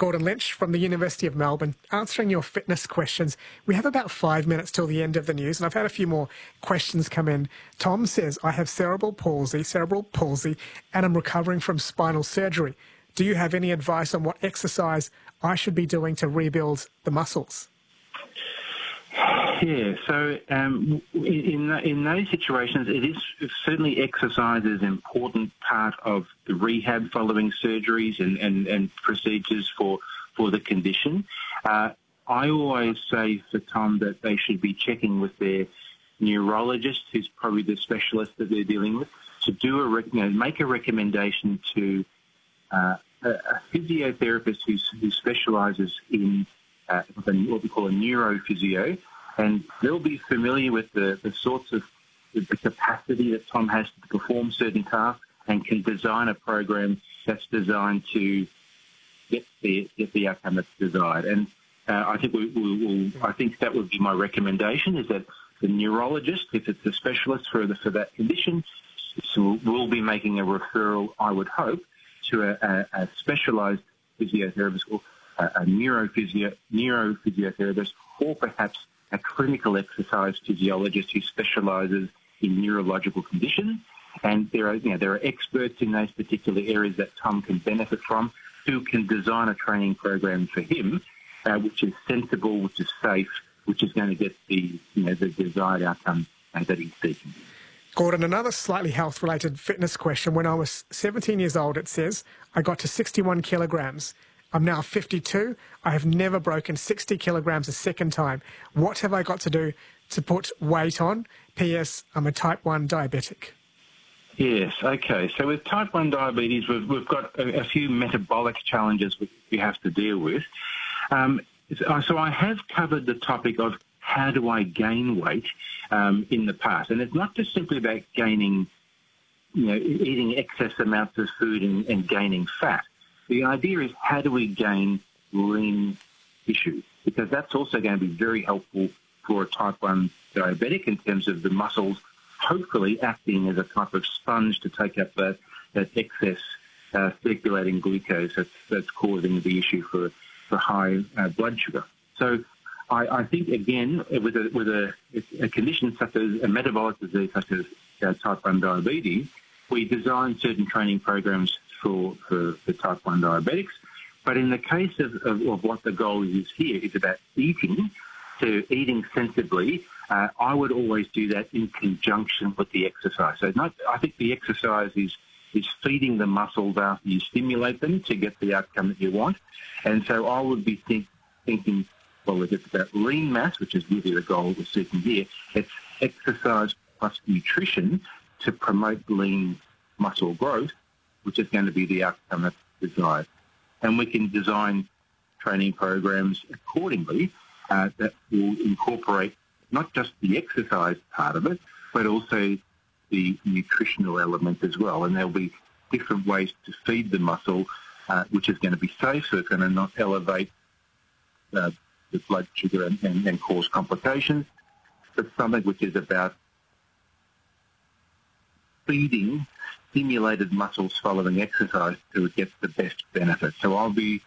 Gordon Lynch from the University of Melbourne, answering your fitness questions. We have about 5 minutes till the end of the news, and I've had a few more questions come in. Tom says, I have cerebral palsy, and I'm recovering from spinal surgery. Do you have any advice on what exercise I should be doing to rebuild the muscles? Yeah, so in those situations, it is certainly exercise is an important part of the rehab following surgeries and procedures for the condition. I always say for Tom that they should be checking with their neurologist, who's probably the specialist that they're dealing with, to do make a recommendation to a physiotherapist who specialises in what we call a neurophysio, and they'll be familiar with the sorts of the capacity that Tom has to perform certain tasks and can design a program that's designed to get the outcome that's desired. And I think I think that would be my recommendation, is that the neurologist, if it's a specialist for that condition, will be making a referral, I would hope, to a specialised physiotherapist or a neurophysiotherapist, or perhaps a clinical exercise physiologist who specialises in neurological conditions. And there are experts in those particular areas that Tom can benefit from, who can design a training program for him, which is sensible, which is safe, which is going to get the desired outcome that he's seeking. Gordon, another slightly health-related fitness question. When I was 17 years old, it says, I got to 61 kilograms. I'm now 52. I have never broken 60 kilograms a second time. What have I got to do to put weight on? P.S. I'm a type 1 diabetic. Yes, okay. So with type 1 diabetes, we've got a few metabolic challenges we have to deal with. So I have covered the topic of how do I gain weight in the past. And it's not just simply about gaining, eating excess amounts of food and gaining fat. The idea is, how do we gain lean tissue? Because that's also going to be very helpful for a type 1 diabetic in terms of the muscles hopefully acting as a type of sponge to take up that excess circulating glucose that's causing the issue for high blood sugar. So I think, again, with a condition such as a metabolic disease such as type 1 diabetes, we design certain training programs for type 1 diabetics. But in the case of what the goal is here, is about eating sensibly. I would always do that in conjunction with the exercise. So I think the exercise is feeding the muscles after you stimulate them to get the outcome that you want. And so I would be thinking, well, if it's about lean mass, which is really the goal we're seeking here, it's exercise plus nutrition to promote lean muscle growth, which is going to be the outcome that's desired. And we can design training programs accordingly that will incorporate not just the exercise part of it, but also the nutritional element as well. And there'll be different ways to feed the muscle, which is going to be safe, so it's going to not elevate the blood sugar and cause complications, but something which is about feeding stimulated muscles following exercise to get the best benefit. So I'd be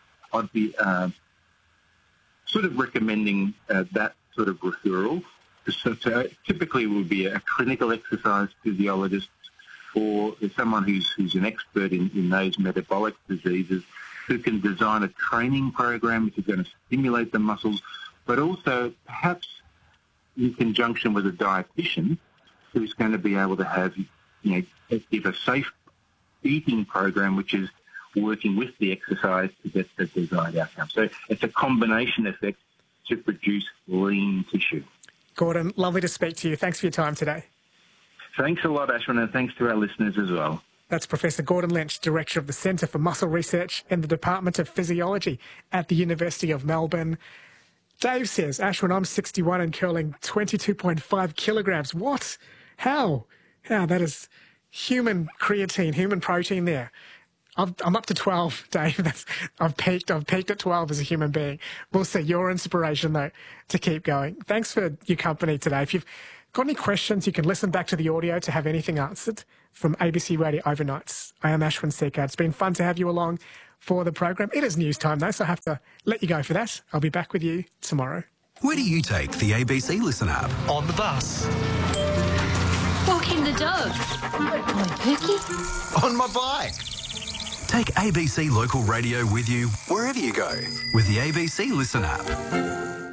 sort of recommending that sort of referral. So typically it would be a clinical exercise physiologist or someone who's an expert in those metabolic diseases, who can design a training program which is going to stimulate the muscles, but also perhaps in conjunction with a dietitian who's going to be able to have, give a safe eating program which is working with the exercise to get the desired outcome. So it's a combination effect to produce lean tissue. Gordon, lovely to speak to you. Thanks for your time today. Thanks a lot, Ashwin, and thanks to our listeners as well. That's Professor Gordon Lynch, Director of the Centre for Muscle Research in the Department of Physiology at the University of Melbourne. Dave says, Ashwin, I'm 61 and curling 22.5 kilograms. What? How? That is human creatine, human protein there. I'm up to 12, Dave. I've peaked at 12 as a human being. We'll see. Your inspiration, though, to keep going. Thanks for your company today. If you've got any questions, you can listen back to the audio to have anything answered from ABC Radio Overnights. I am Ashwin Sekhar. It's been fun to have you along. for the program. It is news time, though, so I have to let you go for that. I'll be back with you tomorrow. Where do you take the ABC Listen app? On the bus. Walking the dog. Good boy, Pookie. On my bike. Take ABC Local Radio with you wherever you go with the ABC Listen app.